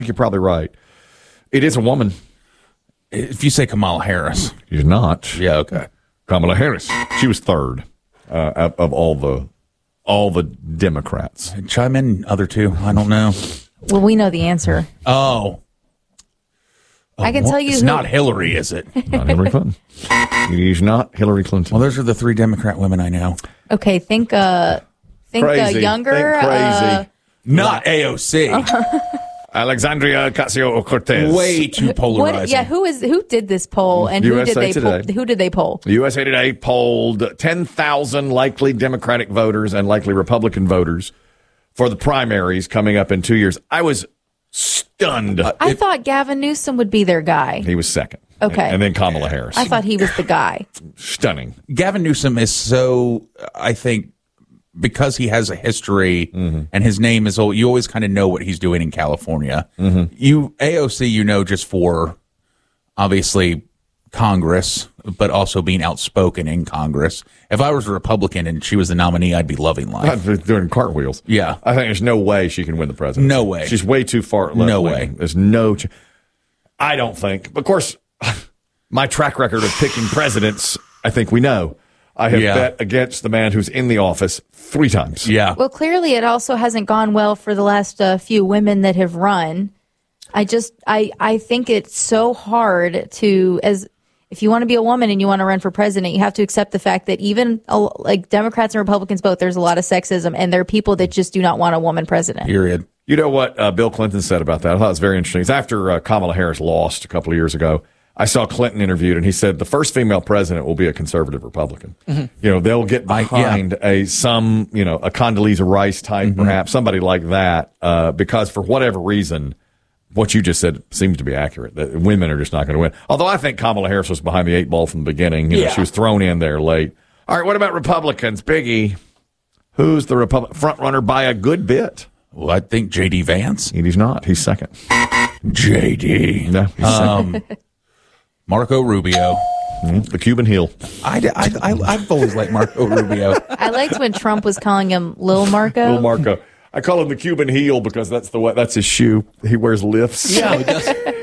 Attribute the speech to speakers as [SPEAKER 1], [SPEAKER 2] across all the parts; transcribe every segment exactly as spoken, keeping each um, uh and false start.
[SPEAKER 1] think you're probably right. It is a woman.
[SPEAKER 2] If you say Kamala Harris.
[SPEAKER 1] She's not.
[SPEAKER 2] Yeah, okay.
[SPEAKER 1] Kamala Harris. She was third uh, of, of all the all the Democrats.
[SPEAKER 2] Chime in, other two. I don't know.
[SPEAKER 3] Well, we know the answer.
[SPEAKER 2] Oh. oh
[SPEAKER 3] I can
[SPEAKER 2] well,
[SPEAKER 3] tell you
[SPEAKER 2] It's
[SPEAKER 3] who-
[SPEAKER 2] not Hillary, is it?
[SPEAKER 1] Not Hillary Clinton. She's not Hillary Clinton.
[SPEAKER 2] Well, those are the three Democrat women I know.
[SPEAKER 3] Okay, think uh, think uh,
[SPEAKER 1] Crazy.
[SPEAKER 3] younger.
[SPEAKER 1] Think crazy.
[SPEAKER 3] Uh,
[SPEAKER 2] Not A O C.
[SPEAKER 1] Alexandria Ocasio-Cortez.
[SPEAKER 2] Way too polarizing.
[SPEAKER 3] what? Yeah, who is who did this poll and who
[SPEAKER 1] U S A
[SPEAKER 3] did they
[SPEAKER 1] Today.
[SPEAKER 3] poll? Who did they poll?
[SPEAKER 1] U S A Today polled ten thousand likely Democratic voters and likely Republican voters for the primaries coming up in two years. I was stunned.
[SPEAKER 2] Uh,
[SPEAKER 3] I thought Gavin Newsom would be their guy.
[SPEAKER 1] He was second.
[SPEAKER 3] Okay.
[SPEAKER 1] And then Kamala Harris.
[SPEAKER 3] I thought he was the guy.
[SPEAKER 1] Stunning.
[SPEAKER 2] Gavin Newsom is so, I think, because he has a history
[SPEAKER 1] Mm-hmm.
[SPEAKER 2] and his name is old, you always kind of know what he's doing in California.
[SPEAKER 1] Mm-hmm.
[SPEAKER 2] You A O C, you know, just for obviously Congress, but also being outspoken in Congress. If I was a Republican and she was the nominee, I'd be loving life.
[SPEAKER 1] I've been doing cartwheels.
[SPEAKER 2] Yeah.
[SPEAKER 1] I think there's no way she can win the presidency.
[SPEAKER 2] No way.
[SPEAKER 1] She's way too far left.
[SPEAKER 2] No
[SPEAKER 1] wing.
[SPEAKER 2] way.
[SPEAKER 1] There's no. Ch- I don't think. Of course, my track record of picking presidents, I think we know. I have
[SPEAKER 2] Yeah.
[SPEAKER 1] bet against the man who's in the office three times.
[SPEAKER 2] Yeah.
[SPEAKER 3] Well, clearly it also hasn't gone well for the last uh, few women that have run. I just I I think it's so hard to as if you want to be a woman and you want to run for president, you have to accept the fact that even uh, like Democrats and Republicans both, there's a lot of sexism, and there are people that just do not want a woman president.
[SPEAKER 2] Period.
[SPEAKER 1] You know what uh, Bill Clinton said about that? I thought it was very interesting. It's after uh, Kamala Harris lost a couple of years ago. I saw Clinton interviewed, and he said the first female president will be a conservative Republican. You know, they'll get behind a some, you know, a Condoleezza Rice type, perhaps somebody like that, uh, because for whatever reason, what you just said seems to be accurate. That women are just not going to win. Although I think Kamala Harris was behind the eight ball from the beginning. You know,
[SPEAKER 2] Yeah.
[SPEAKER 1] she was thrown in there late. All right, what about Republicans? Biggie, who's the Republic front runner by a good bit?
[SPEAKER 2] Well, I think J D Vance.
[SPEAKER 1] He's not. He's second.
[SPEAKER 2] J D.
[SPEAKER 1] No, he's second.
[SPEAKER 2] Um, Marco Rubio.
[SPEAKER 1] The Cuban heel.
[SPEAKER 2] I, I, I, I've always liked Marco Rubio.
[SPEAKER 3] I liked when Trump was calling him Lil Marco.
[SPEAKER 1] Little Marco. I call him the Cuban heel because that's the way, that's his shoe. He wears lifts.
[SPEAKER 2] Yeah, he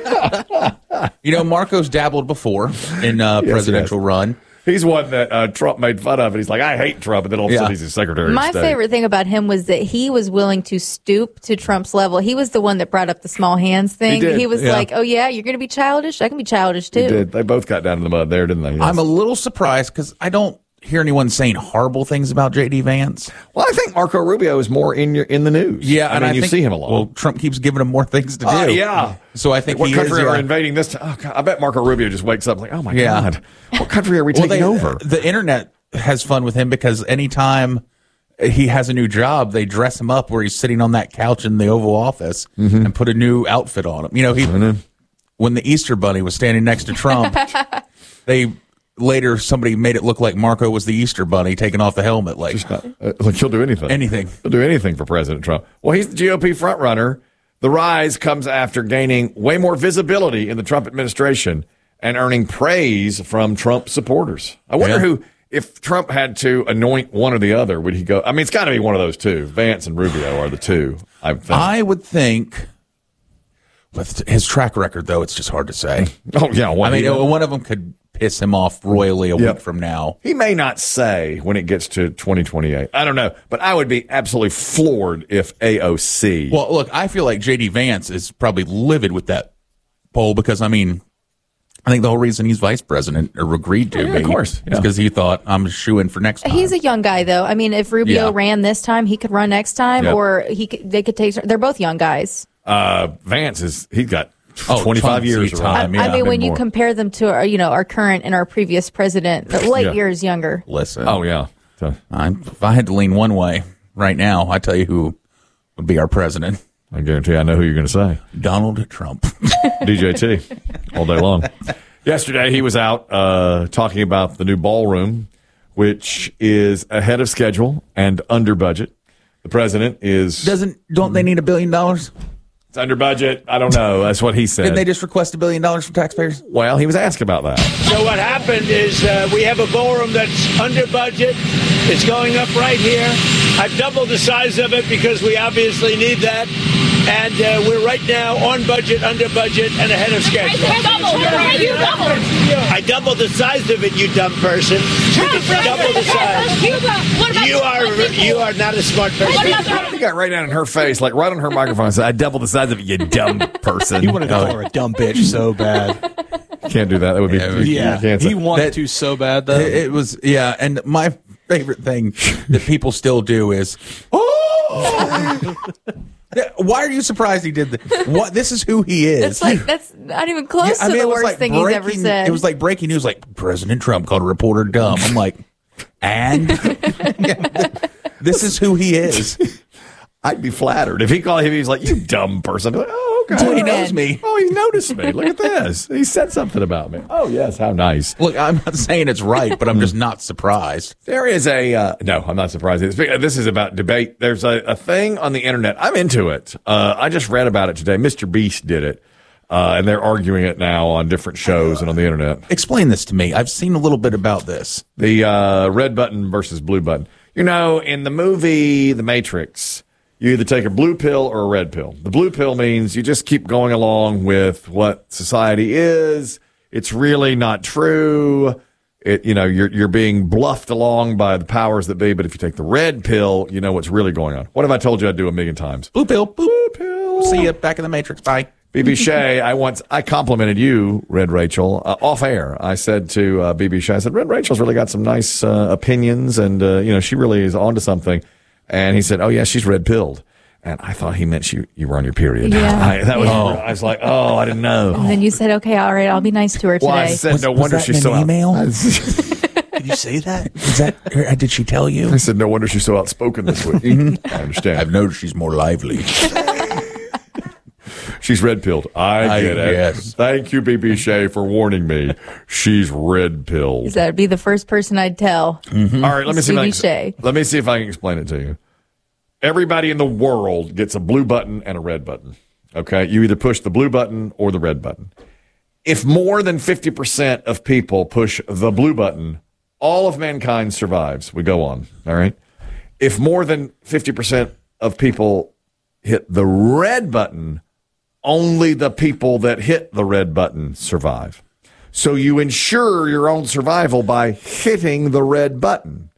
[SPEAKER 2] does. You know, Marco's dabbled before in uh,
[SPEAKER 1] Yes,
[SPEAKER 2] presidential
[SPEAKER 1] yes.
[SPEAKER 2] run.
[SPEAKER 1] He's one that uh, Trump made fun of, and he's like, I hate Trump, and then all of a
[SPEAKER 2] Yeah.
[SPEAKER 1] sudden he's his secretary
[SPEAKER 3] My
[SPEAKER 1] of state.
[SPEAKER 3] favorite thing about him was that he was willing to stoop to Trump's level. He was the one that brought up the small hands thing.
[SPEAKER 1] He did,
[SPEAKER 3] was
[SPEAKER 2] yeah.
[SPEAKER 3] like, "Oh yeah, you're going to be childish. I can be childish too."
[SPEAKER 1] He did. They both got down in the mud there, didn't they? Yes.
[SPEAKER 2] I'm a little surprised because I don't hear anyone saying horrible things about J D Vance.
[SPEAKER 1] well, I think Marco Rubio is more in your in the news.
[SPEAKER 2] Yeah,
[SPEAKER 1] I
[SPEAKER 2] and
[SPEAKER 1] mean,
[SPEAKER 2] I
[SPEAKER 1] you
[SPEAKER 2] think,
[SPEAKER 1] see him a lot.
[SPEAKER 2] Well, Trump keeps giving him more things to do.
[SPEAKER 1] Uh, yeah.
[SPEAKER 2] So I think
[SPEAKER 1] what
[SPEAKER 2] he
[SPEAKER 1] country
[SPEAKER 2] is,
[SPEAKER 1] are
[SPEAKER 2] yeah.
[SPEAKER 1] invading this time? Oh, God, I bet Marco Rubio just wakes up like, oh my
[SPEAKER 2] Yeah.
[SPEAKER 1] God, what country are we
[SPEAKER 2] Well,
[SPEAKER 1] taking
[SPEAKER 2] they-
[SPEAKER 1] over?
[SPEAKER 2] The internet has fun with him because anytime he has a new job, they dress him up where he's sitting on that couch in the Oval Office
[SPEAKER 1] Mm-hmm.
[SPEAKER 2] and put a new outfit on him. You know, he when the Easter Bunny was standing next to Trump, they later somebody made it look like Marco was the Easter Bunny taking off the helmet, like
[SPEAKER 1] Uh, like he'll do anything.
[SPEAKER 2] anything.
[SPEAKER 1] He'll do anything for President Trump. Well, he's the G O P frontrunner. The rise comes after gaining way more visibility in the Trump administration and earning praise from Trump supporters. I wonder
[SPEAKER 2] Yeah.
[SPEAKER 1] who, if Trump had to anoint one or the other, would he go? I mean, it's got to be one of those two. Vance and Rubio are the two, I think.
[SPEAKER 2] I would think with his track record, though, it's just hard to say.
[SPEAKER 1] oh, yeah.
[SPEAKER 2] I
[SPEAKER 1] One,
[SPEAKER 2] mean,
[SPEAKER 1] he,
[SPEAKER 2] one of them could piss him off royally a
[SPEAKER 1] Yep.
[SPEAKER 2] week from now.
[SPEAKER 1] he may not say when it gets to twenty twenty-eight. I don't know. But I would be absolutely floored if A O C.
[SPEAKER 2] Well, look, I feel like J D Vance is probably livid with that poll because, I mean, I think the whole reason he's vice president or agreed to
[SPEAKER 1] Oh, yeah,
[SPEAKER 2] be
[SPEAKER 1] of course,
[SPEAKER 2] is
[SPEAKER 1] yeah.
[SPEAKER 2] because he thought I'm shooing for next time.
[SPEAKER 3] He's a young guy, though. I mean, if Rubio
[SPEAKER 2] Yeah.
[SPEAKER 3] ran this time, he could run next time,
[SPEAKER 1] Yep.
[SPEAKER 3] or he could, they could take. They're both young guys.
[SPEAKER 1] Uh, Vance is, he's got
[SPEAKER 2] Oh,
[SPEAKER 1] twenty-five
[SPEAKER 2] tons
[SPEAKER 1] years
[SPEAKER 2] of
[SPEAKER 1] around.
[SPEAKER 2] time.
[SPEAKER 3] I
[SPEAKER 2] yeah,
[SPEAKER 3] mean, when you
[SPEAKER 1] more.
[SPEAKER 3] compare them to our, you know, our current and our previous president, the light
[SPEAKER 1] Yeah.
[SPEAKER 3] years younger.
[SPEAKER 2] Listen,
[SPEAKER 1] Oh, yeah. So,
[SPEAKER 2] I, if I had to lean one way right now, I tell you who would be our president:
[SPEAKER 1] I guarantee I know who you're going to say.
[SPEAKER 2] Donald Trump.
[SPEAKER 1] D J T all day long. Yesterday, he was out uh, talking about the new ballroom, which is ahead of schedule and under budget. The president is
[SPEAKER 2] Doesn't don't they need a billion dollars?
[SPEAKER 1] it's under budget. I don't know. That's what he said.
[SPEAKER 2] Didn't they just request a billion dollars from taxpayers?
[SPEAKER 1] well, he was asked about that.
[SPEAKER 4] So what happened is uh, we have a ballroom that's under budget. It's going up right here. I've doubled the size of it because we obviously need that. and uh, we're right now on budget, under budget, and ahead of schedule.
[SPEAKER 5] You doubled.
[SPEAKER 4] I doubled the size of it, you dumb person. Double the size. You are you are not a smart person.
[SPEAKER 1] He got right down in her face, like right on her microphone, and said, "I doubled the size of it, you dumb person."
[SPEAKER 6] He wanted to call her a dumb bitch so bad.
[SPEAKER 1] Can't do that. That would be
[SPEAKER 6] Yeah,
[SPEAKER 1] yeah.
[SPEAKER 6] he wanted
[SPEAKER 2] That-
[SPEAKER 6] to so bad though.
[SPEAKER 2] It, it was, yeah. And my favorite thing that people still do is, oh, why are you surprised he did that? What? This is who he is.
[SPEAKER 3] It's like that's not even close
[SPEAKER 2] Yeah, I
[SPEAKER 3] to
[SPEAKER 2] mean, it
[SPEAKER 3] the
[SPEAKER 2] was
[SPEAKER 3] worst
[SPEAKER 2] like
[SPEAKER 3] thing he's ever
[SPEAKER 2] breaking-
[SPEAKER 3] said.
[SPEAKER 2] It was like breaking news, like President Trump called a reporter dumb. I'm like, and this is who he is.
[SPEAKER 1] I'd be flattered if he called him. He's like, "You dumb person." I'd be like, oh, okay.
[SPEAKER 2] Oh, he knows me.
[SPEAKER 1] Oh, he noticed me. Look at this. He said something about me. Oh, yes. How nice.
[SPEAKER 2] Look, I'm not saying it's right, but I'm just not surprised.
[SPEAKER 1] There is a uh, no. I'm not surprised. It's, this is about debate. There's a, a thing on the internet. I'm into it. Uh, I just read about it today. Mister Beast did it, uh, and they're arguing it now on different shows and on the internet.
[SPEAKER 2] Explain this to me. I've seen a little bit about this.
[SPEAKER 1] The uh, red button versus blue button. You know, in the movie The Matrix, you either take a blue pill or a red pill. The blue pill means you just keep going along with what society is. It's really not true. It, you know, you're you're being bluffed along by the powers that be. But if you take the red pill, you know what's really going on. What have I told you I'd do a million times?
[SPEAKER 2] Blue pill. Boop.
[SPEAKER 1] Blue pill.
[SPEAKER 2] See you back in the Matrix. Bye.
[SPEAKER 1] B B Shea, I once I complimented you, Red Rachel, uh, off air. I said to uh, B B Shea, I said, Red Rachel's really got some nice uh, opinions, and uh, you know, she really is onto something. And he said, "Oh yeah, she's red pilled." And I thought he meant you you were on your period.
[SPEAKER 3] Yeah.
[SPEAKER 1] I, that was.
[SPEAKER 3] Yeah.
[SPEAKER 1] I was like, "Oh, I didn't know."
[SPEAKER 3] and then you said, "Okay, all right, I'll be nice to her today."
[SPEAKER 1] Well, I said,
[SPEAKER 2] Was-
[SPEAKER 1] "No
[SPEAKER 2] was
[SPEAKER 1] wonder
[SPEAKER 2] that
[SPEAKER 1] she's
[SPEAKER 2] in
[SPEAKER 1] so
[SPEAKER 2] an email?
[SPEAKER 1] out-
[SPEAKER 6] Did you say that?
[SPEAKER 2] Is that? or Did she tell you?
[SPEAKER 1] I said, "No wonder she's so outspoken this week." I understand.
[SPEAKER 2] I've noticed she's more lively.
[SPEAKER 1] She's red pilled. I
[SPEAKER 2] I-
[SPEAKER 1] get it.
[SPEAKER 2] yes.
[SPEAKER 1] Thank you, B B Shea, for warning me. She's red pilled.
[SPEAKER 3] That'd be the first person I'd tell.
[SPEAKER 1] All right, let me see. If I
[SPEAKER 3] B B
[SPEAKER 1] can,
[SPEAKER 3] Shea.
[SPEAKER 1] let me see if I can explain it to you. Everybody in the world gets a blue button and a red button. Okay, you either push the blue button or the red button. If more than fifty percent of people push the blue button, all of mankind survives. We go on. All right. If more than fifty percent of people hit the red button, only the people that hit the red button survive. So you ensure your own survival by hitting the red button.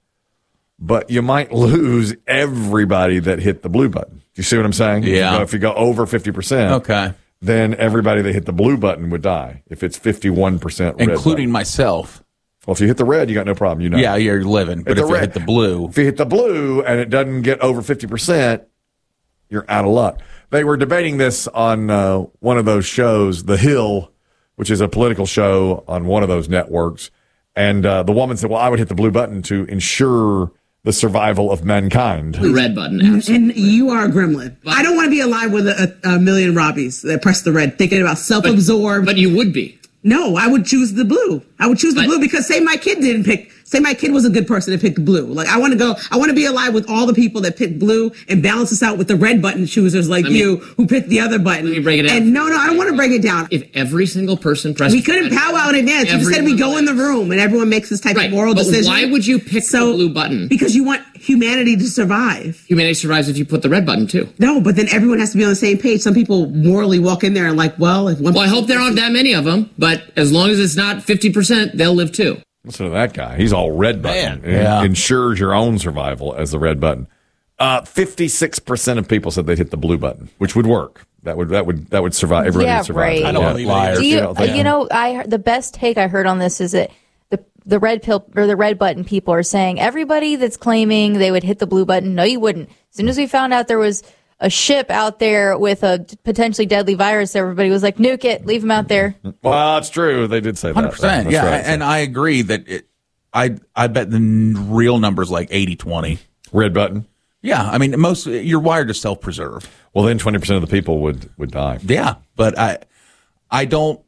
[SPEAKER 1] But you might lose everybody that hit the blue button. Do you see what I'm saying?
[SPEAKER 2] Yeah.
[SPEAKER 1] If you go, if you go over fifty percent,
[SPEAKER 2] Okay.
[SPEAKER 1] then everybody that hit the blue button would die. If it's fifty-one percent red
[SPEAKER 2] Including
[SPEAKER 1] button.
[SPEAKER 2] myself.
[SPEAKER 1] Well, if you hit the red, you got no problem. You know.
[SPEAKER 2] Yeah, you're living. But
[SPEAKER 1] the
[SPEAKER 2] if you
[SPEAKER 1] red-
[SPEAKER 2] hit the blue,
[SPEAKER 1] If you hit the blue and it doesn't get over fifty percent, you're out of luck. They were debating this on uh, one of those shows, The Hill, which is a political show on one of those networks. And uh, the woman said, well, I would hit the blue button to ensure the survival of mankind.
[SPEAKER 7] The red button, absolutely.
[SPEAKER 8] And you are a gremlin. I don't want to be alive with a, a, a million Robbies that press the red, thinking about self-absorbed.
[SPEAKER 7] But you would be.
[SPEAKER 8] No, I would choose the blue. I would choose the
[SPEAKER 7] But-
[SPEAKER 8] blue because say my kid didn't pick, say my kid was a good person to pick blue. Like I want to go, I want to be alive with all the people that picked blue and balance this out with the red button choosers like
[SPEAKER 7] Let me-
[SPEAKER 8] you who picked the other button.
[SPEAKER 7] Let me break it down.
[SPEAKER 8] And no, no, I don't want to break it down.
[SPEAKER 7] If every single person pressed
[SPEAKER 8] We couldn't powwow in advance. You just said we go in the room and everyone makes this type
[SPEAKER 7] Right,
[SPEAKER 8] of moral
[SPEAKER 7] but
[SPEAKER 8] decision.
[SPEAKER 7] why would you pick the blue button?
[SPEAKER 8] Because you want humanity to survive.
[SPEAKER 7] Humanity survives if you put the red button too.
[SPEAKER 8] No, but then everyone has to be on the same page. Some people morally walk in there and like, well, if one
[SPEAKER 7] Well, I hope there aren't that many of them, but as long as it's not fifty percent, they'll live too.
[SPEAKER 1] Listen to that guy. He's all red button.
[SPEAKER 6] Man.
[SPEAKER 1] It
[SPEAKER 2] Yeah.
[SPEAKER 1] ensures your own survival as the red button. Uh, fifty-six percent of people said they'd hit the blue button, which would work. That would that would that would survive. Everybody
[SPEAKER 3] Yeah,
[SPEAKER 1] would survive.
[SPEAKER 3] right.
[SPEAKER 6] I don't
[SPEAKER 1] Yeah.
[SPEAKER 6] believe it
[SPEAKER 2] liars.
[SPEAKER 6] either.
[SPEAKER 3] Do you,
[SPEAKER 1] don't think-
[SPEAKER 3] uh, you know, I heard, the best take I heard on this is that the the red pill or the red button people are saying everybody that's claiming they would hit the blue button, no, you wouldn't. As soon as we found out there was a ship out there with a potentially deadly virus, everybody was like, nuke it, leave them out there.
[SPEAKER 1] Well, it's true. They did say that.
[SPEAKER 2] hundred percent.
[SPEAKER 1] That's
[SPEAKER 2] Yeah,
[SPEAKER 1] right.
[SPEAKER 2] and I agree that it. I I bet the n- real number's like eighty twenty.
[SPEAKER 1] Red button.
[SPEAKER 2] Yeah, I mean most you're wired to self preserve.
[SPEAKER 1] Well, then twenty percent of the people would would die.
[SPEAKER 2] Yeah, but I I don't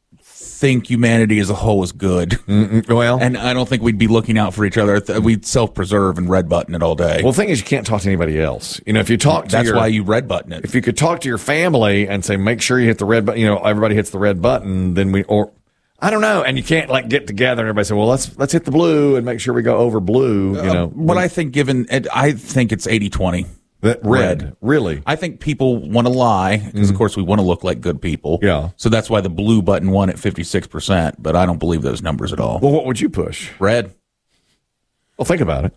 [SPEAKER 2] think humanity as a whole is good,
[SPEAKER 1] Mm, Well,
[SPEAKER 2] and I don't think we'd be looking out for each other. Th- We'd self preserve and red button it all day.
[SPEAKER 1] well, the thing is, you can't talk to anybody else. You know, if you talk to
[SPEAKER 2] that's
[SPEAKER 1] your,
[SPEAKER 2] why you red button it.
[SPEAKER 1] if you could talk to your family and say, make sure you hit the red button, you know, everybody hits the red button, then we, or I don't know. And you can't like get together and everybody say, well, let's, let's hit the blue and make sure we go over blue, you know.
[SPEAKER 2] What I think, given it, I think it's eighty twenty.
[SPEAKER 1] That red, red. Really?
[SPEAKER 2] I think people want to lie because, mm-hmm. of course, we want to look like good people.
[SPEAKER 1] Yeah.
[SPEAKER 2] So that's why the blue button won at fifty-six percent, but I don't believe those numbers at all.
[SPEAKER 1] Well, what would you push?
[SPEAKER 2] Red.
[SPEAKER 1] Well, think about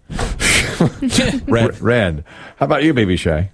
[SPEAKER 1] it. Red. Red. How about you, Baby Shay?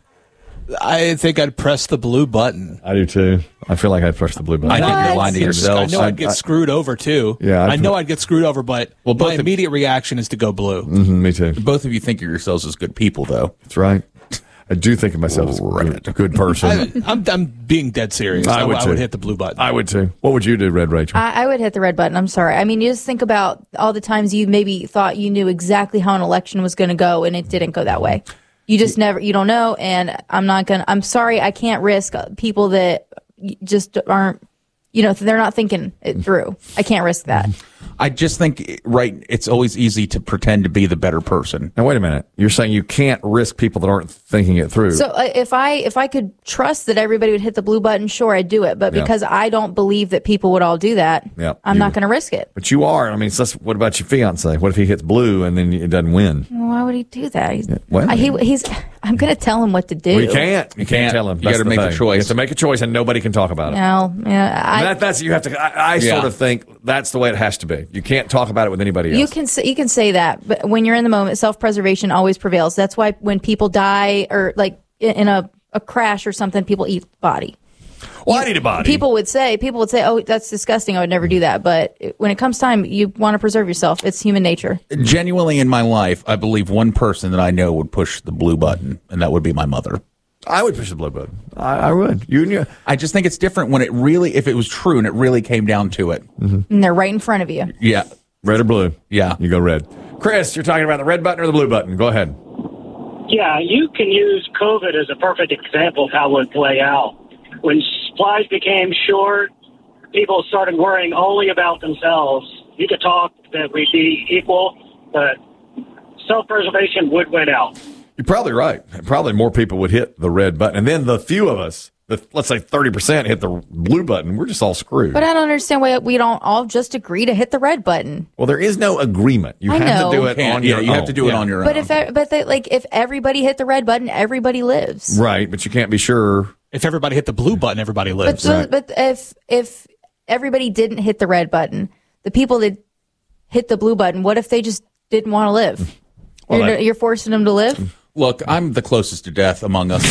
[SPEAKER 6] I think I'd press the blue button.
[SPEAKER 1] I do too. I feel like I'd press the blue button.
[SPEAKER 2] I think you're lying to yourself.
[SPEAKER 6] I know I'd get I, screwed over too.
[SPEAKER 1] Yeah,
[SPEAKER 6] I'd I know I'd get screwed over, but
[SPEAKER 2] well,
[SPEAKER 6] my immediate reaction is to go blue.
[SPEAKER 1] Mm-hmm, me too.
[SPEAKER 2] Both of you think of yourselves as good people, though.
[SPEAKER 1] That's right. I do think of myself as a good person.
[SPEAKER 6] I, I'm, I'm being dead serious. I, I, would, I would hit the blue button.
[SPEAKER 1] I would too. What would you do, Red Rachel?
[SPEAKER 3] I, I would hit the red button. I'm sorry. I mean, you just think about all the times you maybe thought you knew exactly how an election was going to go, and it didn't go that way. You just never, you don't know, and I'm not going to, I'm sorry, I can't risk people that just aren't, you know, they're not thinking it through. I can't risk that.
[SPEAKER 2] I just think, right, it's always easy to pretend to be the better person.
[SPEAKER 1] Now, wait a minute. You're saying you can't risk people that aren't thinking it through.
[SPEAKER 3] So uh, if I if I could trust that everybody would hit the blue button, sure, I'd do it. But
[SPEAKER 1] yeah.
[SPEAKER 3] because I don't believe that people would all do that,
[SPEAKER 1] yeah,
[SPEAKER 3] I'm not going to risk it.
[SPEAKER 1] But you are. I mean, so that's, what about your fiance? What if he hits blue and then it doesn't win?
[SPEAKER 3] Well, why would he do that? He's,
[SPEAKER 1] yeah, well,
[SPEAKER 3] I, he, he's. I'm going to tell him what to do.
[SPEAKER 1] Well, you can't. You,
[SPEAKER 2] you
[SPEAKER 1] can't,
[SPEAKER 2] can't
[SPEAKER 1] tell him.
[SPEAKER 2] You got to make
[SPEAKER 1] thing.
[SPEAKER 2] a choice.
[SPEAKER 1] You have to make a choice, and nobody can talk about it.
[SPEAKER 3] No, yeah, I,
[SPEAKER 1] that, that's you have to. I, I
[SPEAKER 2] yeah.
[SPEAKER 1] sort of think that's the way it has to be. You can't talk about it with anybody else.
[SPEAKER 3] You can say, you can say that, but when you're in the moment, self-preservation always prevails. That's why when people die or like in a, a crash or something, people eat body.
[SPEAKER 1] Well,
[SPEAKER 3] you,
[SPEAKER 1] I need a body.
[SPEAKER 3] People would say, people would say, "Oh, that's disgusting. I would never do that." But it, when it comes time, you want to preserve yourself. It's human nature.
[SPEAKER 2] Genuinely, in my life, I believe one person that I know would push the blue button, and that would be my mother.
[SPEAKER 1] I would push the blue button. I, I would. You and you.
[SPEAKER 2] I just think it's different when it really, if it was true and it really came down to it.
[SPEAKER 1] Mm-hmm.
[SPEAKER 3] And they're right in front of you.
[SPEAKER 2] Yeah.
[SPEAKER 1] Red or blue?
[SPEAKER 2] Yeah.
[SPEAKER 1] You go red. Chris, you're talking about the red button or the blue button? Go ahead.
[SPEAKER 9] Yeah, you can use COVID as a perfect example of how it would play out. When supplies became short, people started worrying only about themselves. You could talk that we'd be equal, but self-preservation would win out.
[SPEAKER 1] You're probably right. Probably more people would hit the red button. And then the few of us, the, let's say thirty percent hit the blue button, we're just all screwed.
[SPEAKER 3] But I don't understand why we don't all just agree to hit the red button.
[SPEAKER 1] Well, there is no agreement. You
[SPEAKER 3] I
[SPEAKER 1] have
[SPEAKER 3] know.
[SPEAKER 1] to do it
[SPEAKER 2] You
[SPEAKER 1] on
[SPEAKER 2] yeah,
[SPEAKER 1] your
[SPEAKER 2] you
[SPEAKER 1] own.
[SPEAKER 2] have to do
[SPEAKER 1] yeah.
[SPEAKER 2] it on your
[SPEAKER 3] But
[SPEAKER 2] own.
[SPEAKER 3] if but they, like if everybody hit the red button, everybody lives.
[SPEAKER 1] Right, but you can't be sure.
[SPEAKER 6] If everybody hit the blue button, everybody
[SPEAKER 3] But,
[SPEAKER 6] lives.
[SPEAKER 3] so,
[SPEAKER 1] Right.
[SPEAKER 3] but if if everybody didn't hit the red button, the people that hit the blue button, what if they just didn't want to live?
[SPEAKER 1] Well,
[SPEAKER 3] you're,
[SPEAKER 1] that-
[SPEAKER 3] you're forcing them to live.
[SPEAKER 2] Look, I'm the closest to death among us.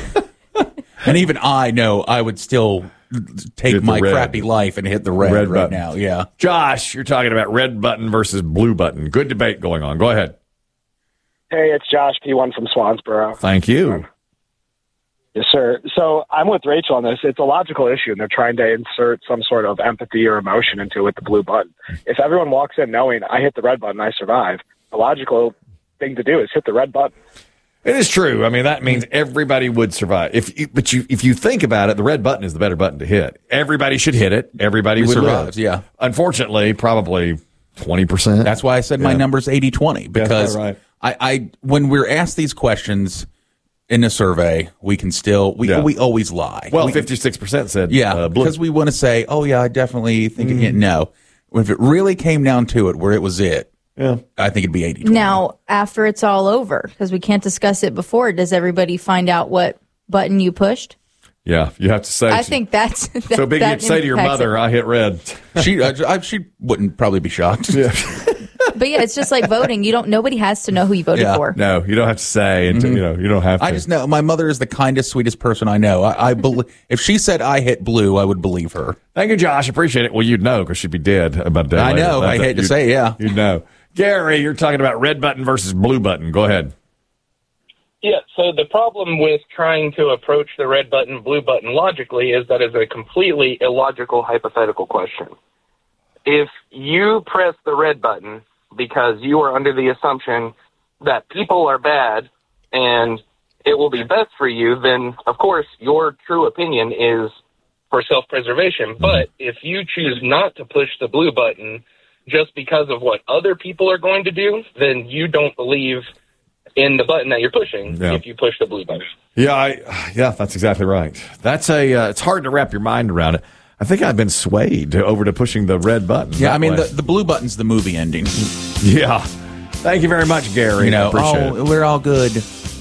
[SPEAKER 2] And even I know I would still take
[SPEAKER 1] Hit the
[SPEAKER 2] my
[SPEAKER 1] red.
[SPEAKER 2] crappy life and hit the red,
[SPEAKER 1] Red
[SPEAKER 2] right
[SPEAKER 1] button.
[SPEAKER 2] now. Yeah.
[SPEAKER 1] Josh, you're talking about red button versus blue button. Good debate going on. Go ahead.
[SPEAKER 10] Hey, it's Josh P one from Swansboro.
[SPEAKER 1] Thank you.
[SPEAKER 10] Yes, sir. So I'm with Rachel on this. It's a logical issue, and they're trying to insert some sort of empathy or emotion into it with the blue button. If everyone walks in knowing I hit the red button, I survive, the logical thing to do is hit the red button.
[SPEAKER 1] It is true. I mean, that means everybody would survive. If you, but you, if you think about it, the red button is the better button to hit. Everybody should hit it. Everybody
[SPEAKER 2] Who
[SPEAKER 1] would
[SPEAKER 2] survives,
[SPEAKER 1] live.
[SPEAKER 2] yeah.
[SPEAKER 1] Unfortunately, probably twenty percent.
[SPEAKER 2] That's why I said my
[SPEAKER 1] Yeah.
[SPEAKER 2] number's eighty twenty, because
[SPEAKER 1] Yeah, right.
[SPEAKER 2] I, I when we're asked these questions in a survey, we can still we
[SPEAKER 1] Yeah.
[SPEAKER 2] we always lie.
[SPEAKER 1] Well,
[SPEAKER 2] we,
[SPEAKER 1] fifty-six percent said
[SPEAKER 2] yeah,
[SPEAKER 1] uh, blue.
[SPEAKER 2] because we want to say, oh yeah, I definitely think
[SPEAKER 1] Mm.
[SPEAKER 2] it. No, if it really came down to it, where it was it,
[SPEAKER 1] Yeah.
[SPEAKER 2] I think it'd be eighty twenty.
[SPEAKER 3] Now, after it's all over, because we can't discuss it before, does everybody find out what button you pushed?
[SPEAKER 1] Yeah, you have to say.
[SPEAKER 3] I think that's that,
[SPEAKER 1] so big.
[SPEAKER 3] that
[SPEAKER 1] You'd say to your
[SPEAKER 3] impacts
[SPEAKER 1] mother,
[SPEAKER 3] it.
[SPEAKER 1] "I hit red."
[SPEAKER 2] she uh, I, she wouldn't probably be shocked.
[SPEAKER 1] Yeah.
[SPEAKER 3] But yeah, it's just like voting. You don't. Nobody has to know who you voted
[SPEAKER 2] Yeah.
[SPEAKER 3] for.
[SPEAKER 1] No, you don't have to say. And you know, you don't have to.
[SPEAKER 2] I just know my mother is the kindest, sweetest person I know. I, I believe if she said I hit blue, I would believe her.
[SPEAKER 1] Thank you, Josh. Appreciate it. Well, you'd know because she'd be dead about a day
[SPEAKER 2] I
[SPEAKER 1] later.
[SPEAKER 2] know. I
[SPEAKER 1] That's-
[SPEAKER 2] hate to
[SPEAKER 1] you'd-
[SPEAKER 2] say, yeah.
[SPEAKER 1] You'd know. Gary, you're talking about red button versus blue button. Go ahead.
[SPEAKER 11] Yeah, so the problem with trying to approach the red button, blue button logically is that it's a completely illogical hypothetical question. If you press the red button because you are under the assumption that people are bad and it will be best for you, then, of course, your true opinion is for self-preservation. Mm-hmm. But if you choose not to push the blue button just because of what other people are going to do, then you don't believe in the button that you're pushing
[SPEAKER 1] Yeah.
[SPEAKER 11] if you push the blue button.
[SPEAKER 1] Yeah, I, yeah, that's exactly right. That's a. Uh, it's hard to wrap your mind around it. I think I've been swayed to, over to pushing the red button.
[SPEAKER 2] Yeah,
[SPEAKER 1] that
[SPEAKER 2] I mean
[SPEAKER 1] way.
[SPEAKER 2] the, the blue button's the movie ending.
[SPEAKER 1] Yeah. Thank you very much, Gary.
[SPEAKER 2] You know,
[SPEAKER 1] I appreciate
[SPEAKER 2] oh,
[SPEAKER 1] it.
[SPEAKER 2] we're all good.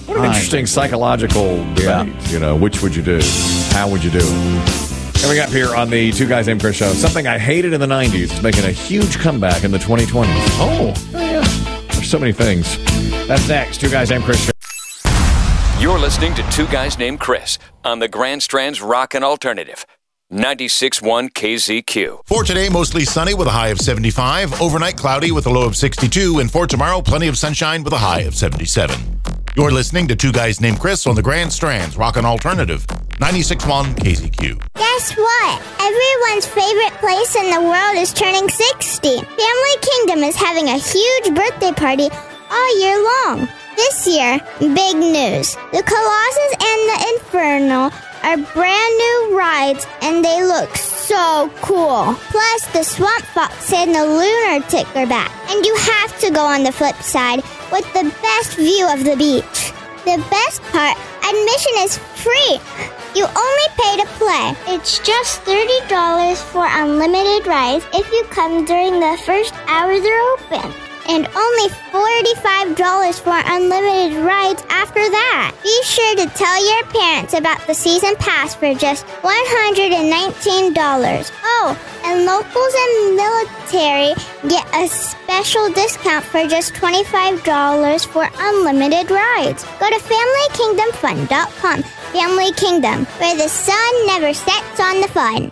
[SPEAKER 1] What an interesting psychological debate. Yeah. You know, which would you do? How would you do it? Coming up here on the Two Guys Named Chris show, something I hated in the nineties is making a huge comeback in the twenty twenties. Oh, oh yeah. There's so many things. That's next. Two Guys Named Chris show.
[SPEAKER 12] You're listening to Two Guys Named Chris on the Grand Strand's Rockin' Alternative. ninety-six point one K Z Q.
[SPEAKER 13] For today, mostly sunny with a high of seventy-five. Overnight, cloudy with a low of sixty-two. And for tomorrow, plenty of sunshine with a high of seventy-seven. You're listening to Two Guys Named Chris on the Grand Strand's Rockin' Alternative. ninety-six point one K Z Q.
[SPEAKER 14] Guess what? Everyone's favorite place in the world is turning sixty. Family Kingdom is having a huge birthday party all year long. This year, big news. The Colossus and the Inferno are brand new rides, and they look so cool. Plus, the Swamp Fox and the Lunatic are back. And you have to go on the flip side with the best view of the beach. The best part, admission is free. You only pay to play. It's just thirty dollars for unlimited rides if you come during the first hour they're open. And only forty-five dollars for unlimited rides after that. Be sure to tell your parents about the season pass for just one hundred nineteen dollars. Oh, and locals and military get a special discount for just twenty-five dollars for unlimited rides. Go to family kingdom fun dot com. Family Kingdom, where the sun never sets on the fun.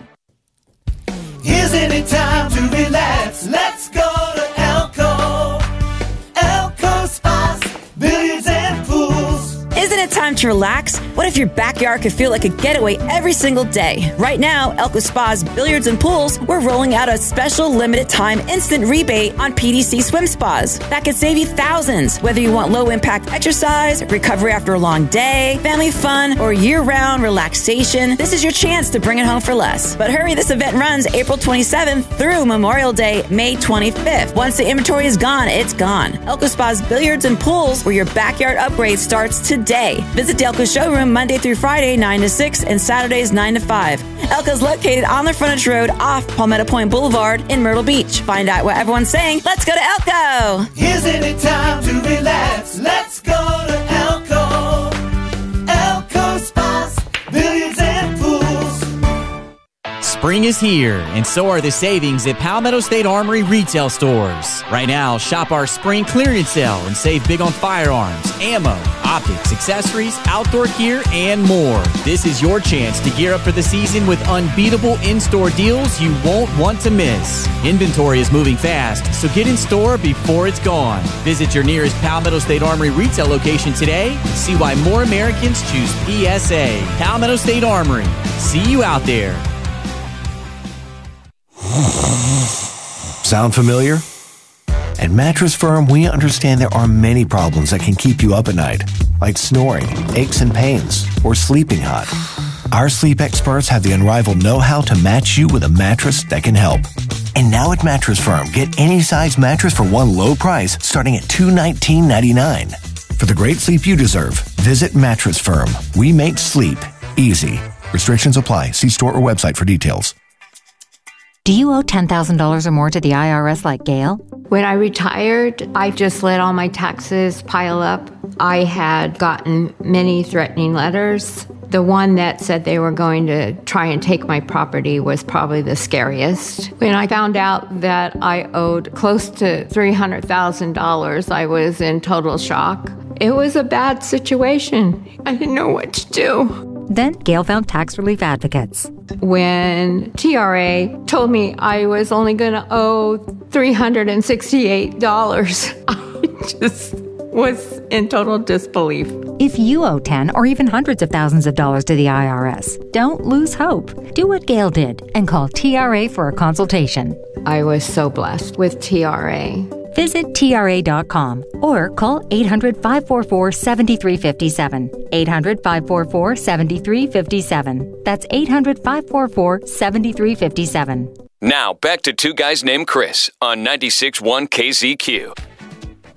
[SPEAKER 15] Isn't it time to relax? Let's go to Elko. Elko Spas, billiards and pools.
[SPEAKER 16] Isn't it time to relax? What if your backyard could feel like a getaway every single day? Right now, Elko Spas, Billiards and Pools, we're rolling out a special limited time instant rebate on P D C swim spas. That could save you thousands. Whether you want low impact exercise, recovery after a long day, family fun, or year-round relaxation, this is your chance to bring it home for less. But hurry, this event runs April twenty-seventh through Memorial Day, May twenty-fifth. Once the inventory is gone, it's gone. Elko Spas, Billiards and Pools, where your backyard upgrade starts today. Visit the Elko showroom Monday through Friday, nine to six, and Saturdays, nine to five. Elko's located on the frontage road off Palmetto Point Boulevard in Myrtle Beach. Find out what everyone's saying. Let's go to Elko!
[SPEAKER 15] Isn't it time to relax? Let's go to Elko. Elko Spas, Billiards and Pools.
[SPEAKER 17] Spring is here, and so are the savings at Palmetto State Armory retail stores. Right now, shop our spring clearance sale and save big on firearms, ammo, optics, accessories, outdoor gear, and more. This is your chance to gear up for the season with unbeatable in-store deals you won't want to miss. Inventory is moving fast, so get in store before it's gone. Visit your nearest Palmetto State Armory retail location today to see why more Americans choose P S A. Palmetto State Armory. See you out there.
[SPEAKER 18] Sound familiar? At Mattress Firm, we understand there are many problems that can keep you up at night, like snoring, aches and pains, or sleeping hot. Our sleep experts have the unrivaled know-how to match you with a mattress that can help. And now at Mattress Firm, get any size mattress for one low price starting at two hundred nineteen dollars and ninety-nine cents. For the great sleep you deserve, visit Mattress Firm. We make sleep easy. Restrictions apply. See store or website for details.
[SPEAKER 19] Do you owe ten thousand dollars or more to the I R S like Gail?
[SPEAKER 20] When I retired, I just let all my taxes pile up. I had gotten many threatening letters. The one that said they were going to try and take my property was probably the scariest. When I found out that I owed close to three hundred thousand dollars, I was in total shock. It was a bad situation. I didn't know what to do.
[SPEAKER 19] Then Gail found tax relief advocates.
[SPEAKER 20] When T R A told me I was only going to owe three hundred sixty-eight dollars, I just was in total disbelief.
[SPEAKER 19] If you owe ten or even hundreds of thousands of dollars to the I R S, don't lose hope. Do what Gail did and call T R A for a consultation.
[SPEAKER 20] I was so blessed with T R A.
[SPEAKER 19] Visit T R A dot com or call eight hundred, five four four, seven three five seven. eight hundred, five four four, seven three five seven. That's eight hundred, five four four, seven three five seven.
[SPEAKER 12] Now, back to Two Guys Named Chris on ninety-six point one K Z Q.